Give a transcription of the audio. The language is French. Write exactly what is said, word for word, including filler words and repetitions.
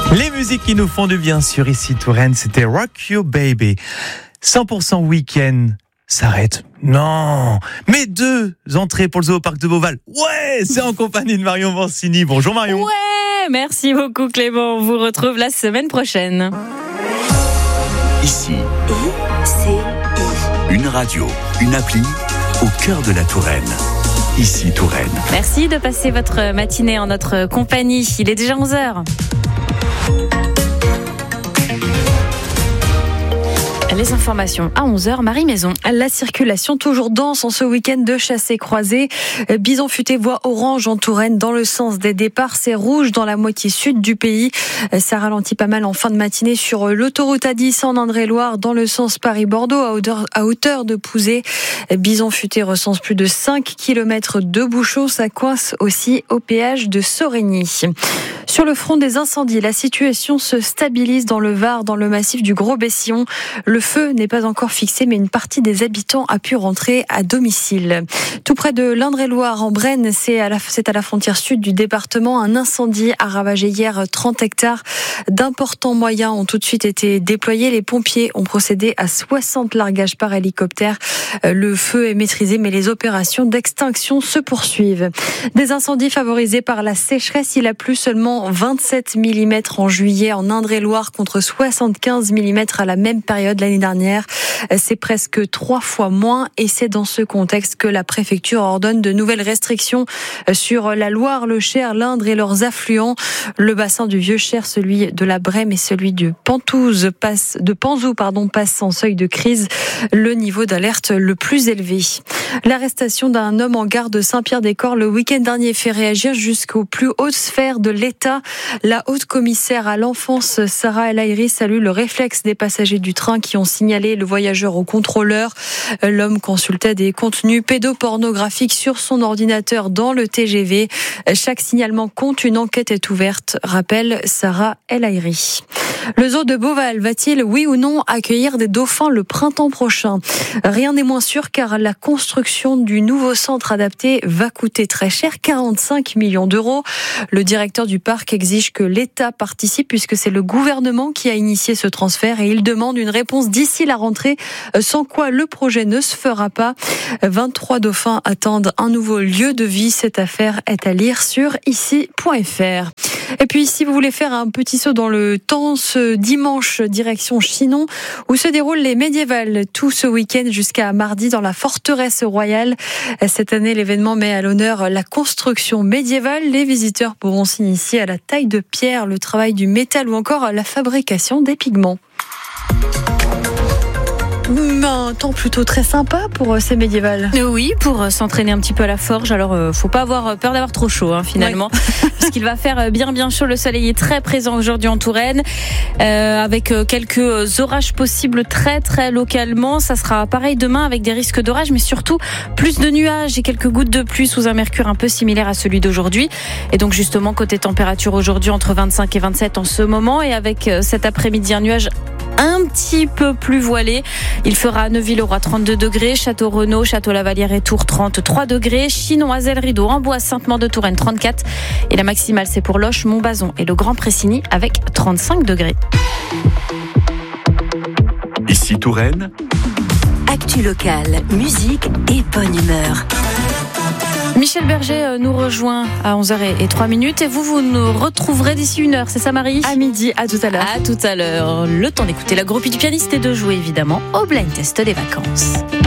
Les musiques qui nous font du bien sur Ici Touraine, c'était Rock You Baby. cent pour cent week-end s'arrête. Non, mais deux entrées pour le zoo au parc de Beauval. Ouais, c'est en compagnie de Marion Vancini. Bonjour Marion. Ouais, merci beaucoup Clément. On vous retrouve la semaine prochaine. Ici, c'est une radio, une appli au cœur de la Touraine. Ici Touraine. Merci de passer votre matinée en notre compagnie. Il est déjà onze heures. Les informations à onze heures, Marie Maison. La circulation toujours dense en ce week-end de chassé-croisé. Bison futé voie orange en Touraine dans le sens des départs. C'est rouge dans la moitié sud du pays. Ça ralentit pas mal en fin de matinée sur l'autoroute A dix en Indre-et-Loire dans le sens Paris-Bordeaux à hauteur, à hauteur de Pouzet. Bison futé recense plus de cinq kilomètres de bouchons. Ça coince aussi au péage de Sorigny. Sur le front des incendies, la situation se stabilise dans le Var, dans le massif du Gros-Bessillon. Le feu n'est pas encore fixé, mais une partie des habitants a pu rentrer à domicile. Tout près de l'Indre-et-Loire, en Brenne, c'est à la, c'est à la frontière sud du département. Un incendie a ravagé hier trente hectares. D'importants moyens ont tout de suite été déployés. Les pompiers ont procédé à soixante largages par hélicoptère. Le feu est maîtrisé, mais les opérations d'extinction se poursuivent. Des incendies favorisés par la sécheresse. Il a plu seulement vingt-sept millimètres en juillet en Indre-et-Loire contre soixante-quinze millimètres à la même période l'année dernière. C'est presque trois fois moins et c'est dans ce contexte que la préfecture ordonne de nouvelles restrictions sur la Loire, le Cher, l'Indre et leurs affluents. Le bassin du Vieux-Cher, celui de la Brème et celui du Pentouze passe, de Panzou, pardon, passe en seuil de crise, le niveau d'alerte le plus élevé. L'arrestation d'un homme en gare de Saint-Pierre-des-Corps le week-end dernier fait réagir jusqu'aux plus hautes sphères de l'État. La haute commissaire à l'enfance, Sarah El Haïry, salue le réflexe des passagers du train qui ont signalé le voyageur au contrôleur. L'homme consultait des contenus pédopornographiques sur son ordinateur dans le T G V. Chaque signalement compte, une enquête est ouverte, rappelle Sarah El Haïry. Le zoo de Beauval va-t-il, oui ou non, accueillir des dauphins le printemps prochain ? Rien n'est moins sûr car la construction du nouveau centre adapté va coûter très cher, quarante-cinq millions d'euros. Le directeur du parc exige que l'État participe puisque c'est le gouvernement qui a initié ce transfert et il demande une réponse d'ici la rentrée, sans quoi le projet ne se fera pas. vingt-trois dauphins attendent un nouveau lieu de vie. Cette affaire est à lire sur ici point f r. Et puis si vous voulez faire un petit saut dans le temps, ce dimanche, direction Chinon, où se déroulent les médiévales tout ce week-end jusqu'à mardi dans la forteresse royale. Cette année, l'événement met à l'honneur la construction médiévale. Les visiteurs pourront s'initier à la taille de pierre, le travail du métal ou encore à la fabrication des pigments. Un temps plutôt très sympa pour ces médiévales. Oui, pour s'entraîner un petit peu à la forge. Alors, euh, faut pas avoir peur d'avoir trop chaud, hein, finalement, ouais. Parce qu'il va faire bien bien chaud. Le soleil est très présent aujourd'hui en Touraine, euh, avec quelques orages possibles très très localement. Ça sera pareil demain avec des risques d'orage, mais surtout plus de nuages et quelques gouttes de pluie sous un mercure un peu similaire à celui d'aujourd'hui. Et donc justement côté température aujourd'hui entre vingt-cinq et vingt-sept en ce moment, et avec cet après-midi un nuage un petit peu plus voilé. Il fera à Neuville-au-Roi trente-deux degrés, Château-Renaud, Château-Lavalière et Tours trente-trois degrés, Chinon, Azel, Rideau, Amboise, Sainte-Maure-de-Touraine trente-quatre et la maximale c'est pour Loches, Montbazon et le Grand Pressigny avec trente-cinq degrés. Ici Touraine. Actu locale, musique et bonne humeur. Michel Berger nous rejoint à onze heures zéro trois et vous, vous nous retrouverez d'ici une heure, c'est ça Marie ? À midi, à tout à l'heure. À tout à l'heure. Le temps d'écouter la groupie du pianiste et de jouer évidemment au blind test des vacances.